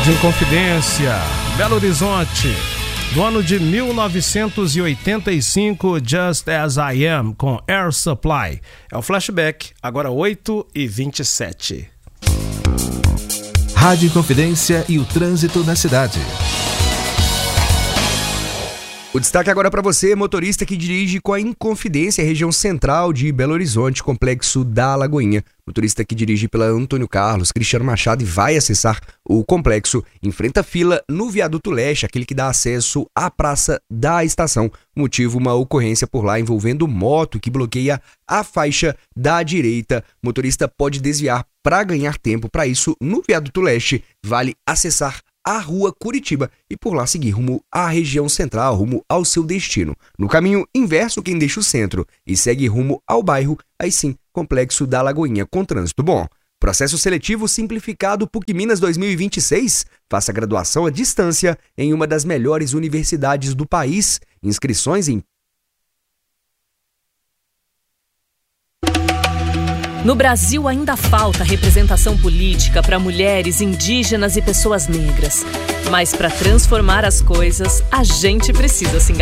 Rádio Inconfidência, Belo Horizonte, do ano de 1985, Just As I Am, com Air Supply. É o flashback, agora 8h27. Rádio Inconfidência e o trânsito na cidade. O destaque agora para você, motorista que dirige com a Inconfidência, região central de Belo Horizonte, complexo da Lagoinha. Motorista que dirige pela Antônio Carlos, Cristiano Machado e vai acessar o complexo, enfrenta fila no viaduto leste, aquele que dá acesso à Praça da Estação. Motivo, uma ocorrência por lá envolvendo moto que bloqueia a faixa da direita. Motorista pode desviar para ganhar tempo. Para isso, no viaduto leste, vale acessar a Rua Curitiba e por lá seguir rumo à região central, rumo ao seu destino. No caminho inverso, quem deixa o centro e segue rumo ao bairro, aí sim, Complexo da Lagoinha, com trânsito bom. Processo seletivo simplificado PUC Minas 2026. Faça graduação à distância em uma das melhores universidades do país. Inscrições em... No Brasil ainda falta representação política para mulheres, indígenas e pessoas negras. Mas para transformar as coisas, a gente precisa se engajar.